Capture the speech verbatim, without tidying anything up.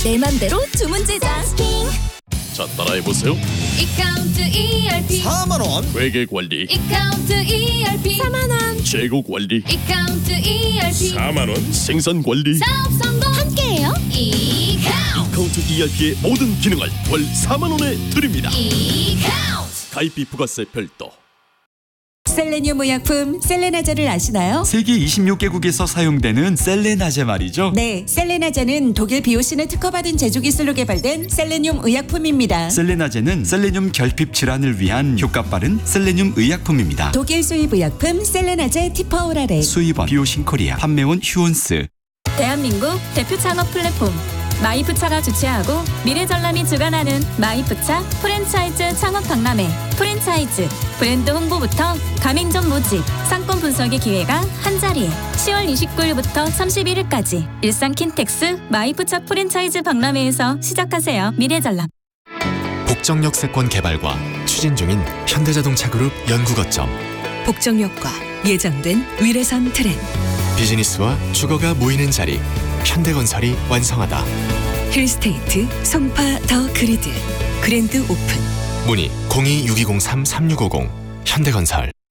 내 맘대로 주문 제작. 자, 따라해보세요. 이카운트 이알피 사만 원. 회계 관리, 이카운트 이알피 사만 원. 재고 관리, 이카운트 이알피 사만 원. 생산 관리, 사업 성공 함께해요. 이카운트 카운트 이알피의 모든 기능을 월 사만 원에 드립니다. 이카운트 가입비 부가세 별도. 셀레늄 의약품 셀레나제를 아시나요? 세계 이십육 개국에서 사용되는 셀레나제 말이죠. 네, 셀레나제는 독일 비오신을 특허받은 제조 기술로 개발된 셀레늄 의약품입니다. 셀레나제는 셀레늄 결핍 질환을 위한 효과 빠른 셀레늄 의약품입니다. 독일 수입 의약품 셀레나제 티퍼오라레. 수입원 비오신 코리아, 판매원 휴온스. 대한민국 대표 창업 플랫폼 마이프차가 주최하고 미래전람이 주관하는 마이프차 프랜차이즈 창업 박람회. 프랜차이즈 브랜드 홍보부터 가맹점 모집, 상권 분석의 기회가 한자리에. 시월 이십구일부터 삼십일일까지 일산 킨텍스 마이프차 프랜차이즈 박람회에서 시작하세요. 미래전람. 복정역 세권 개발과 추진 중인 현대자동차그룹 연구거점. 복정역과 예정된 위례선 트램. 비즈니스와 주거가 모이는 자리. 현대건설이 완성하다. 힐스테이트 송파 더 그리드 그랜드 오픈. 문의 공이 육이공삼 삼육오공. 현대건설.